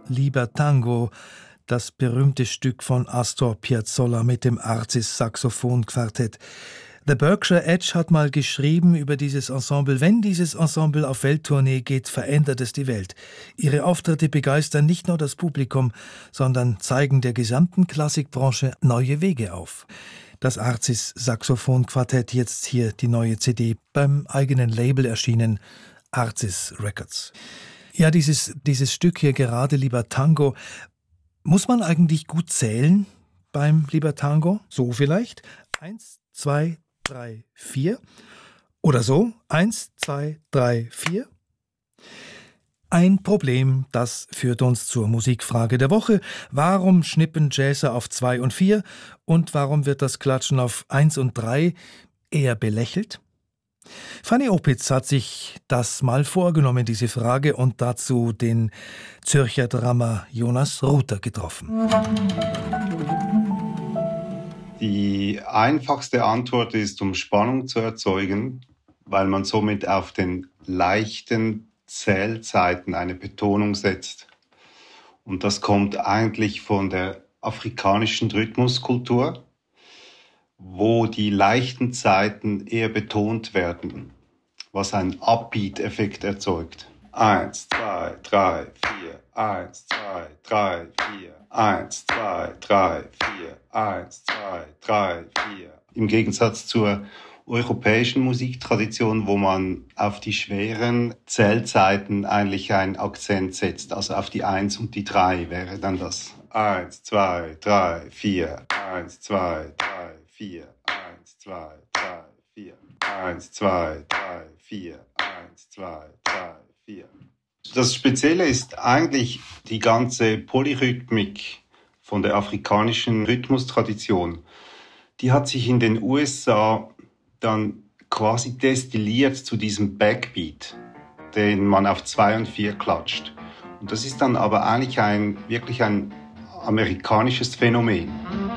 Lieber Tango, das berühmte Stück von Astor Piazzolla mit dem Arcis-Saxophon-Quartett. The Berkshire Edge hat mal geschrieben über dieses Ensemble: Wenn dieses Ensemble auf Welttournee geht, verändert es die Welt. Ihre Auftritte begeistern nicht nur das Publikum, sondern zeigen der gesamten Klassikbranche neue Wege auf. Das Arcis-Saxophon-Quartett, jetzt hier die neue CD, beim eigenen Label erschienen, Arcis Records. Ja, dieses Stück hier gerade, Lieber Tango, muss man eigentlich gut zählen beim Lieber Tango? So vielleicht? 1, 2, 3, 4. Oder so? 1, 2, 3, 4. Ein Problem, das führt uns zur Musikfrage der Woche. Warum schnippen Jazzer auf 2 und 4 und warum wird das Klatschen auf 1 und 3 eher belächelt? Fanny Opitz hat sich das mal vorgenommen, diese Frage, und dazu den Zürcher Drummer Jonas Ruther getroffen. Die einfachste Antwort ist, um Spannung zu erzeugen, weil man somit auf den leichten Zählzeiten eine Betonung setzt. Und das kommt eigentlich von der afrikanischen Rhythmuskultur, wo die leichten Zeiten eher betont werden, was einen Upbeat-Effekt erzeugt. 1, 2, 3, 4, 1, 2, 3, 4, 1, 2, 3, 4, 1, 2, 3, 4. Im Gegensatz zur europäischen Musiktradition, wo man auf die schweren Zählzeiten eigentlich einen Akzent setzt, also auf die 1 und die 3 wäre dann das 1, 2, 3, 4, 1, 2, 3, 4, 1, 2, 3, 4, 1, 2, 3, 4, 1, 2, 3, 4. Das Spezielle ist eigentlich die ganze Polyrhythmik von der afrikanischen Rhythmustradition. Die hat sich in den USA dann quasi destilliert zu diesem Backbeat, den man auf 2 und 4 klatscht. Und das ist dann aber eigentlich wirklich ein amerikanisches Phänomen.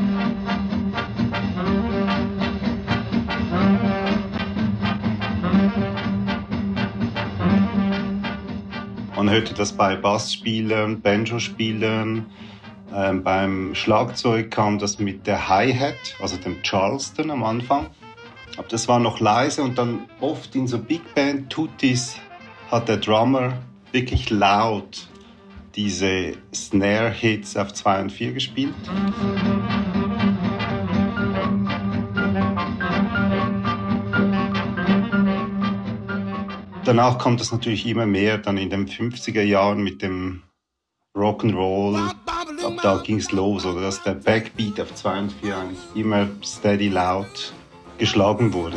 Man hörte das bei Bassspielern, Banjo-Spielern. Beim Schlagzeug kam das mit der Hi-Hat, also dem Charleston am Anfang. Aber das war noch leise und dann oft in so Big Band-Tutis hat der Drummer wirklich laut diese Snare-Hits auf 2 und 4 gespielt. Danach kommt es natürlich immer mehr, dann in den 50er Jahren mit dem Rock'n'Roll. Ab da ging es los, oder dass der Backbeat auf 2 und 4 eigentlich immer steady laut geschlagen wurde.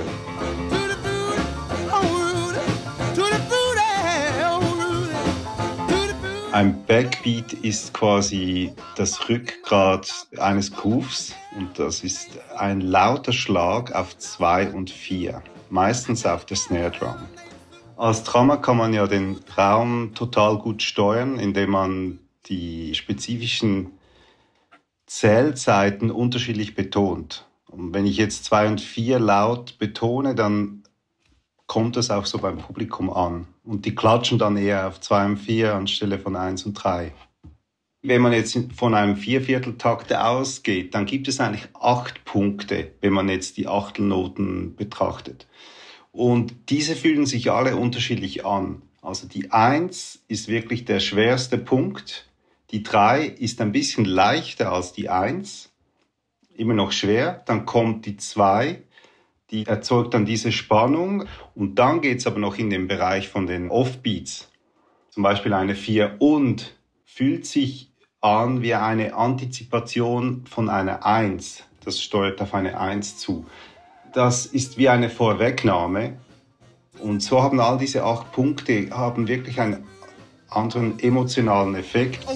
Ein Backbeat ist quasi das Rückgrat eines Grooves und das ist ein lauter Schlag auf 2 und 4, meistens auf der Snare Drum. Als Drummer kann man ja den Raum total gut steuern, indem man die spezifischen Zählzeiten unterschiedlich betont. Und wenn ich jetzt 2 und 4 laut betone, dann kommt das auch so beim Publikum an. Und die klatschen dann eher auf 2 und 4 anstelle von 1 und 3. Wenn man jetzt von einem Viervierteltakt ausgeht, dann gibt es eigentlich 8 Punkte, wenn man jetzt die Achtelnoten betrachtet. Und diese fühlen sich alle unterschiedlich an. Also die 1 ist wirklich der schwerste Punkt. Die 3 ist ein bisschen leichter als die 1. Immer noch schwer. Dann kommt die 2. Die erzeugt dann diese Spannung. Und dann geht es aber noch in den Bereich von den Offbeats. Zum Beispiel eine 4 und fühlt sich an wie eine Antizipation von einer 1. Das steuert auf eine 1 zu. Das ist wie eine Vorwegnahme. Und so haben all diese 8 Punkte haben wirklich einen anderen emotionalen Effekt.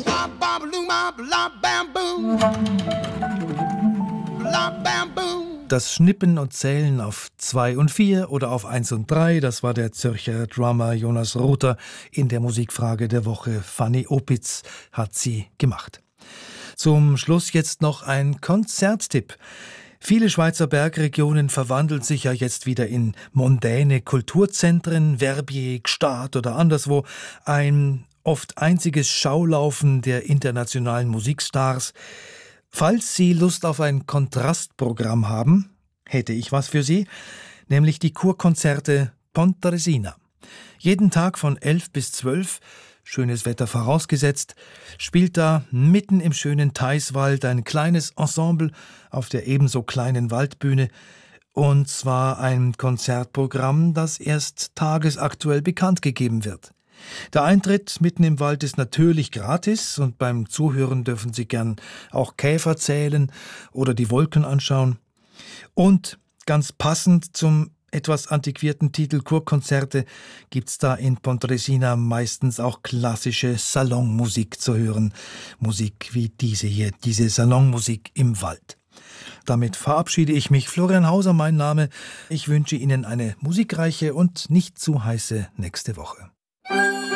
Das Schnippen und Zählen auf 2 und 4 oder auf 1 und 3, das war der Zürcher Drummer Jonas Ruther. In der Musikfrage der Woche Fanny Opitz hat sie gemacht. Zum Schluss jetzt noch ein Konzerttipp. Viele Schweizer Bergregionen verwandeln sich ja jetzt wieder in mondäne Kulturzentren, Verbier, Gstaad oder anderswo. Ein oft einziges Schaulaufen der internationalen Musikstars. Falls Sie Lust auf ein Kontrastprogramm haben, hätte ich was für Sie, nämlich die Kurkonzerte Pontresina. Jeden Tag von 11 bis 12, schönes Wetter vorausgesetzt, spielt da mitten im schönen Theiswald ein kleines Ensemble auf der ebenso kleinen Waldbühne, und zwar ein Konzertprogramm, das erst tagesaktuell bekannt gegeben wird. Der Eintritt mitten im Wald ist natürlich gratis und beim Zuhören dürfen Sie gern auch Käfer zählen oder die Wolken anschauen. Und ganz passend zum etwas antiquierten Titel Kurkonzerte gibt's da in Pontresina meistens auch klassische Salonmusik zu hören. Musik wie diese hier, diese Salonmusik im Wald. Damit verabschiede ich mich. Florian Hauser, mein Name. Ich wünsche Ihnen eine musikreiche und nicht zu heiße nächste Woche.